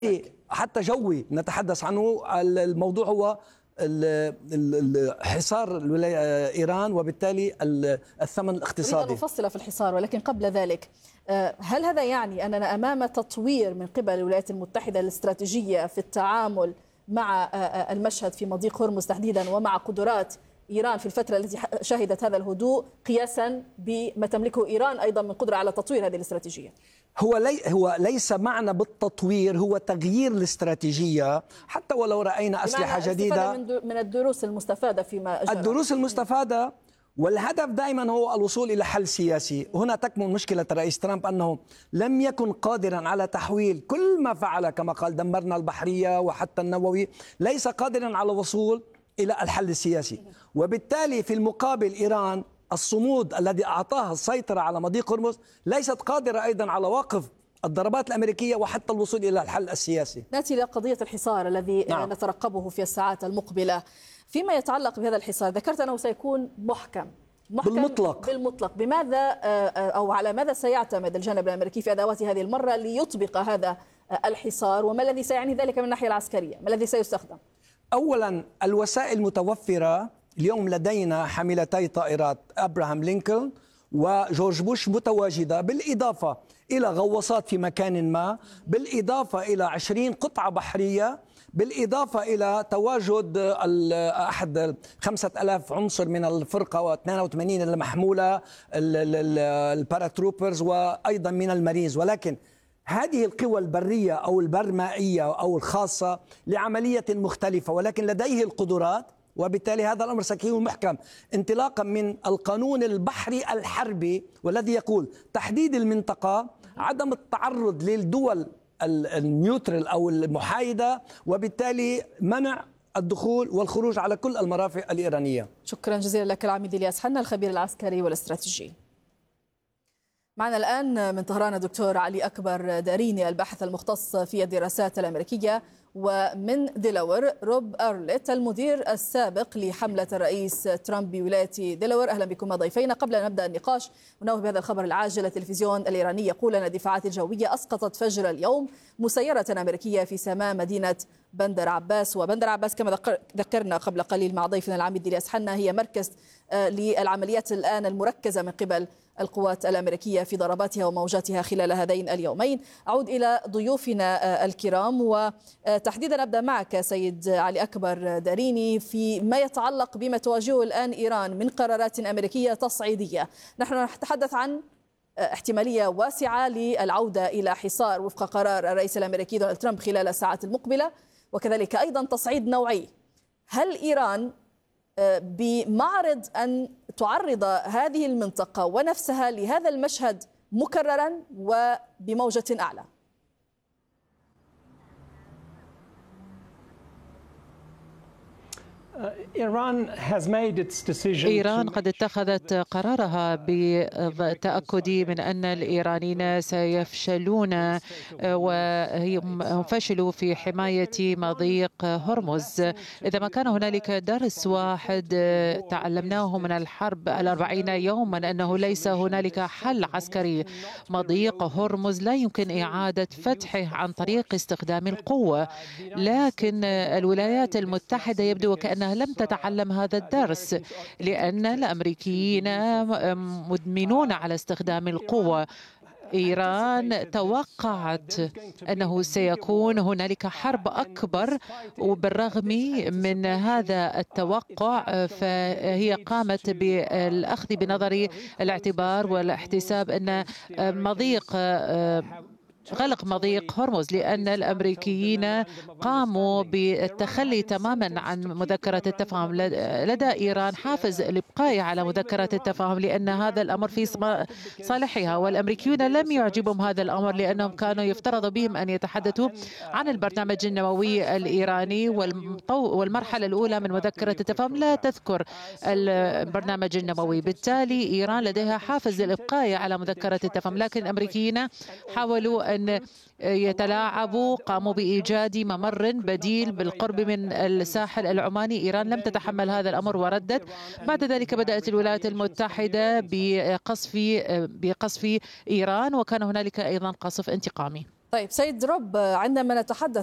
حتى جوي نتحدث عنه. الموضوع هو حصار إيران وبالتالي الثمن الاقتصادي. أريد أن أفصل في الحصار، ولكن قبل ذلك هل هذا يعني أننا أمام تطوير من قبل الولايات المتحدة الاستراتيجية في التعامل مع المشهد في مضيق هرمز تحديدا، ومع قدرات إيران في الفترة التي شهدت هذا الهدوء، قياسا بما تملكه إيران أيضا من قدرة على تطوير هذه الاستراتيجية؟ هو ليس معنى بالتطوير، هو تغيير الاستراتيجية. حتى ولو رأينا أسلحة جديدة من الدروس المستفادة فيما أجرى. الدروس المستفادة، والهدف دائما هو الوصول إلى حل سياسي. هنا تكمن مشكلة الرئيس ترامب، أنه لم يكن قادرا على تحويل كل ما فعل، كما قال دمرنا البحرية وحتى النووي، ليس قادرا على الوصول إلى الحل السياسي. وبالتالي في المقابل إيران الصمود الذي أعطاها السيطرة على مضيق هرمز ليست قادرة أيضا على وقف الضربات الأمريكية وحتى الوصول إلى الحل السياسي. نأتي إلى قضية الحصار الذي نترقبه في الساعات المقبلة. فيما يتعلق بهذا الحصار، ذكرت أنه سيكون محكم بالمطلق. بماذا أو على ماذا سيعتمد الجانب الأمريكي في أدواته هذه المرة ليطبق هذا الحصار، وما الذي سيعني ذلك من الناحية العسكرية؟ ما الذي سيستخدم؟ أولا، الوسائل المتوفرة اليوم لدينا حاملتي طائرات أبراهام لينكولن وجورج بوش متواجدة، بالإضافة إلى غواصات في مكان ما، بالإضافة إلى 20 قطعة بحرية، بالإضافة إلى تواجد أحد 5000 عنصر من الفرقة و82 المحمولة الباراتروبرز، وأيضا من المارينز. ولكن هذه القوى البرية أو البرمائية أو الخاصة لعملية مختلفة، ولكن لديه القدرات. وبالتالي هذا الأمر سيكون محكم انطلاقا من القانون البحري الحربي، والذي يقول تحديد المنطقة، عدم التعرض للدول النيوترال أو المحايدة، وبالتالي منع الدخول والخروج على كل المرافق الإيرانية. شكرا جزيلا لك العميد إلياس حنا، الخبير العسكري والاستراتيجي. معنا الآن من طهران الدكتور علي أكبر داريني، الباحث المختص في الدراسات الأمريكية، ومن ديلاور روب أرليت، المدير السابق لحملة الرئيس ترامب بولاية ديلاور. أهلا بكم ضيفينا. قبل أن نبدأ النقاش وننوه بهذا الخبر العاجل، التلفزيون الإيراني يقول أن الدفاعات الجوية أسقطت فجر اليوم مسيرة أمريكية في سماء مدينة بندر عباس. وبندر عباس كما ذكرنا قبل قليل مع ضيفنا العميد إلياس حنا هي مركز للعمليات الآن المركزة من قبل القوات الأمريكية في ضرباتها وموجاتها خلال هذين اليومين. أعود إلى ضيوفنا الكرام، وتحديدا أبدأ معك سيد علي أكبر داريني في ما يتعلق بما تواجهه الآن إيران من قرارات أمريكية تصعيدية. نحن نتحدث عن احتمالية واسعة للعودة إلى حصار وفق قرار الرئيس الأمريكي دونالد ترامب خلال الساعات المقبلة، وكذلك أيضا تصعيد نوعي. هل إيران بمعرض أن تعرض هذه المنطقة ونفسها لهذا المشهد مكررا وبموجة أعلى؟ إيران قد اتخذت قرارها بالتأكد من أن الإيرانيين سيفشلون، وهم فشلوا في حماية مضيق هرمز. إذا ما كان هنالك درس واحد تعلمناه من الحرب 40 يوما، أنه ليس هنالك حل عسكري. مضيق هرمز لا يمكن إعادة فتحه عن طريق استخدام القوة، لكن الولايات المتحدة يبدو وكأنها لم تتعلم هذا الدرس، لأن الأمريكيين مدمنون على استخدام القوة. إيران توقعت أنه سيكون هنالك حرب أكبر، وبالرغم من هذا التوقع فهي قامت بالأخذ بنظر الاعتبار والاحتساب أن غلق مضيق هرمز، لأن الأمريكيين قاموا بالتخلي تماما عن مذكرة التفاهم. لدى إيران حافز الإبقاء على مذكرة التفاهم، لأن هذا الأمر في صالحها، والأمريكيون لم يعجبهم هذا الأمر، لأنهم كانوا يفترض بهم أن يتحدثوا عن البرنامج النووي الإيراني، والمرحلة الأولى من مذكرة التفاهم لا تذكر البرنامج النووي. بالتالي إيران لديها حافز للإبقاء على مذكرة التفاهم، لكن الأمريكيين حاولوا أن يتلاعبوا، قاموا بإيجاد ممر بديل بالقرب من الساحل العماني. إيران لم تتحمل هذا الأمر وردت. بعد ذلك بدأت الولايات المتحدة بقصف إيران، وكان هنالك أيضا قصف انتقامي. طيب سيد روب، عندما نتحدث